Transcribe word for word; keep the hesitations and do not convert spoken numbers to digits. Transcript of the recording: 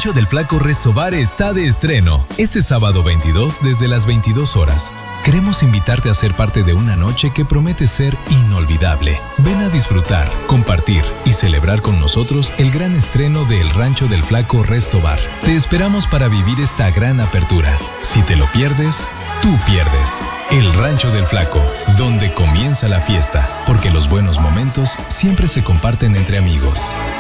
Rancho del Flaco Resto Bar está de estreno. Este sábado veintidós desde las veintidós horas. Queremos invitarte a ser parte de una noche que promete ser inolvidable. Ven a disfrutar, compartir y celebrar con nosotros el gran estreno de El Rancho del Flaco Resto Bar. Te esperamos para vivir esta gran apertura. Si te lo pierdes, tú pierdes. El Rancho del Flaco, donde comienza la fiesta, porque los buenos momentos siempre se comparten entre amigos.